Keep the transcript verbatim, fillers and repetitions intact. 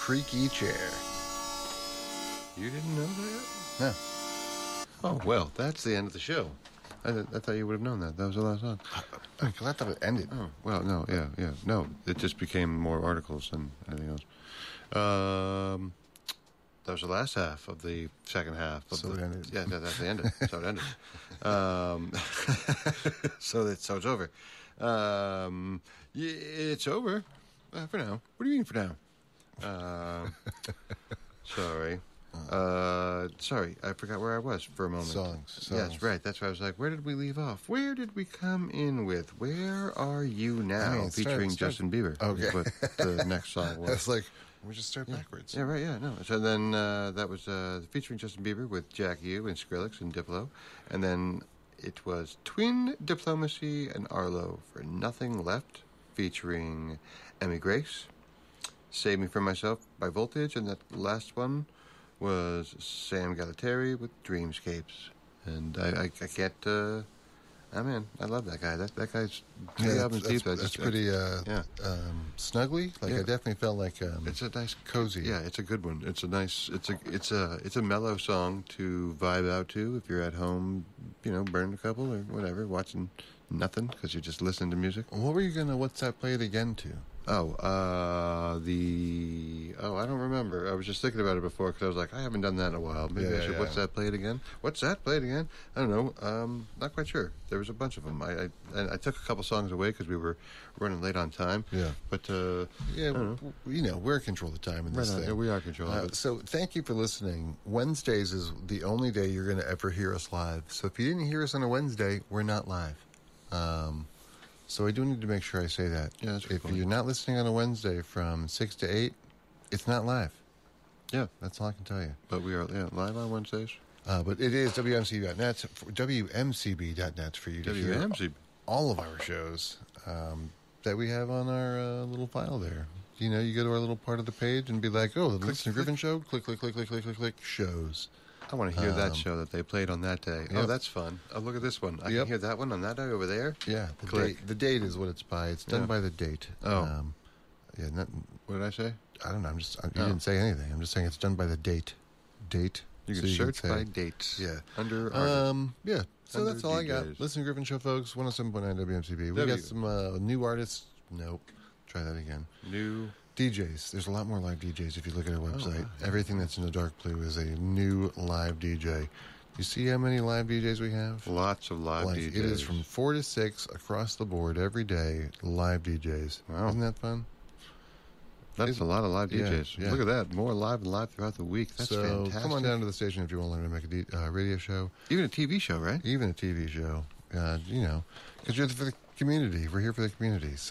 creaky chair. You didn't know that? No. Oh, well, that's the end of the show. I, th- I thought you would have known that. That was the last song. I thought it ended. Oh, well, no, yeah, yeah. No, it just became more articles than anything else. Um, that was the last half of the second half. Of so the, it ended. Yeah, that, that's the end. So it ended. Um, so, that, so it's over. Um, yeah, it's over uh, for now. What do you mean for now? Uh, sorry. Uh, sorry, I forgot where I was for a moment. Songs, songs. Yes, right. That's why I was like, where did we leave off? Where did we come in with? Where are you now? I mean, featuring start, Justin Bieber. Okay. Is what the next song was. That's like, we just start yeah. backwards. Yeah, right, yeah, no. So then uh, that was uh, featuring Justin Bieber with Jack U and Skrillex and Diplo. And then it was Twin Diplomacy and Arlo for Nothing Left, featuring Emmy Grace. Save Me From Myself by Voltage. And that last one was Sam Galateri with Dreamscapes. And I, I, I can't, uh, I mean, I love that guy. That that guy's three yeah, albums that's, deep. That's, That's that's pretty uh, yeah. um, snuggly. Like Yeah. I definitely felt like um, It's a nice, cozy. Yeah, it's a good one. It's a nice, it's a, it's a, it's a mellow song to vibe out to if you're at home, you know, burning a couple or whatever, watching nothing because you're just listening to music. What were you gonna? What's that play it again to? Oh, uh, the, oh, I don't remember. I was just thinking about it before because I was like, I haven't done that in a while. Maybe Yeah, I should, yeah. what's that, play it again? What's that, play it again? I don't know. Um, not quite sure. There was a bunch of them. I, I, and I took a couple songs away because we were running late on time. Yeah. But, uh, Yeah, I don't know. w- you know, we're in control of the time in this Right on. thing. Yeah, we are controlling Uh, it. so thank you for listening. Wednesdays is the only day you're going to ever hear us live. So if you didn't hear us on a Wednesday, we're not live. Um, so I do need to make sure I say that. Yeah, that's a good if point. you're not listening on a Wednesday from six to eight, it's not live. Yeah. That's all I can tell you. But we are yeah, live on Wednesdays. Uh, but it is W M C B dot net, W M C B dot net for you to hear W M C. all of our shows um, that we have on our uh, little file there. You know, you go to our little part of the page and be like, oh, the Click, Listener click. Griffin Show, click, click, click, click, click, click, click, shows. I want to hear Um, that show that they played on that day. Oh, yep. that's fun. Oh, look at this one. I Yep. can hear that one on that day over there. Yeah, the Click. date, the date is what it's by. It's done Yeah. by the date. Oh. Um, yeah, not, What did I say? I don't know. I'm just, I, you Oh. didn't say anything. I'm just saying it's done by the date. Date. You So can search say- by dates. Yeah. Under artists. Um, yeah. So Under that's all I got. D Js. Listen to Griffin Show, folks. one oh seven point nine W M C B. We W. got some uh, new artists. Nope. Try that again. New. D Js. There's a lot more live D Js if you look at our website. wow. Everything that's in the dark blue is a new live D J. You see how many live D Js we have? Lots of live Like, D Js. it is from four to six across the board every day. Live D Js. Wow. Isn't that fun? That's Is- a lot of live yeah, D Js. yeah. Look at that. More live and live throughout the week. That's so fantastic. come on down to the station if you want to learn to make a D, uh, radio show, Even a T V show, right? even a T V show. Uh, you know, because you're for the community. We're here for the community.